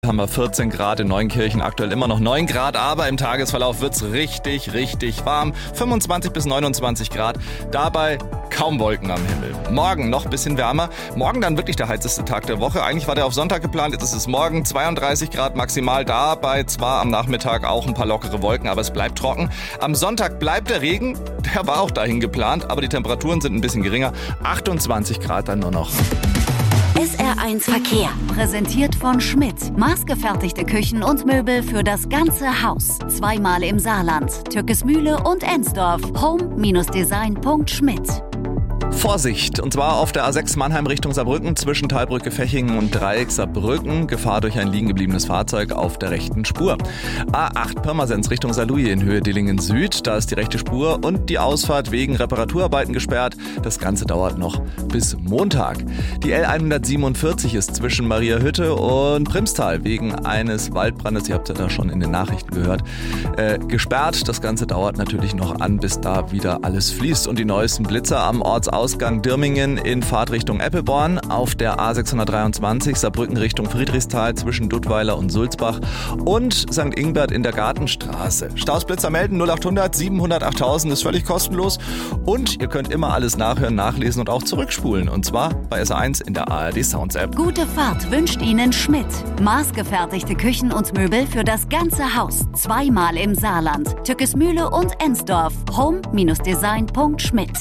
Haben wir 14 Grad in Neunkirchen, aktuell immer noch 9 Grad, aber im Tagesverlauf wird's richtig warm. 25 bis 29 Grad, dabei kaum Wolken am Himmel. Morgen noch ein bisschen wärmer, morgen dann wirklich der heißeste Tag der Woche. Eigentlich war der auf Sonntag geplant, jetzt ist es morgen 32 Grad maximal, dabei zwar am Nachmittag auch ein paar lockere Wolken, aber es bleibt trocken. Am Sonntag bleibt der Regen, der war auch dahin geplant, aber die Temperaturen sind ein bisschen geringer, 28 Grad dann nur noch. SR1 Verkehr. Präsentiert von Schmidt. Maßgefertigte Küchen und Möbel für das ganze Haus. Zweimal im Saarland. Türkesmühle und Ensdorf. Home-design.schmidt. Vorsicht, und zwar auf der A6 Mannheim Richtung Saarbrücken zwischen Talbrücke Fechingen und Dreieck Saarbrücken. Gefahr durch ein liegen gebliebenes Fahrzeug auf der rechten Spur. A8 Pirmasens Richtung Saarlouis in Höhe Dillingen Süd. Da ist die rechte Spur und die Ausfahrt wegen Reparaturarbeiten gesperrt. Das Ganze dauert noch bis Montag. Die L147 ist zwischen Mariahütte und Primstal wegen eines Waldbrandes, ihr habt ja da schon in den Nachrichten gehört, gesperrt. Das Ganze dauert natürlich noch an, bis da wieder alles fließt. Und die neuesten Blitzer am Ortsausgang Dürmingen in Fahrtrichtung Eppelborn, auf der A623 Saarbrücken Richtung Friedrichsthal zwischen Duttweiler und Sulzbach und St. Ingbert in der Gartenstraße. Stausblitzer melden 0800 700 8000 ist völlig kostenlos und ihr könnt immer alles nachhören, nachlesen und auch zurückspulen, und zwar bei SR1 in der ARD Sounds App. Gute Fahrt wünscht Ihnen Schmidt. Maßgefertigte Küchen und Möbel für das ganze Haus. Zweimal im Saarland. Türkesmühle und Ensdorf. Home-design.schmidt.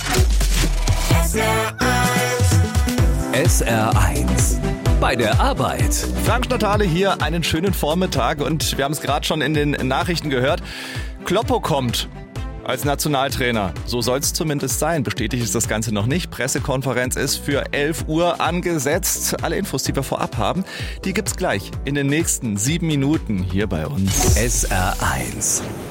SR1 bei der Arbeit. Frank Schnatale hier, einen schönen Vormittag, und wir haben es gerade schon in den Nachrichten gehört. Kloppo kommt als Nationaltrainer. So soll es zumindest sein. Bestätigt ist das Ganze noch nicht. Pressekonferenz ist für 11 Uhr angesetzt. Alle Infos, die wir vorab haben, die gibt's gleich in den nächsten 7 Minuten hier bei uns. SR1